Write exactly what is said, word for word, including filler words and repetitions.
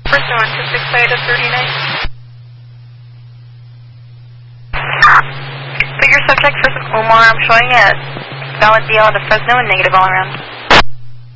Person one two six eight to thirty-nine. Figure subject for Omar, I'm showing it valid deal to Fresno and negative all around.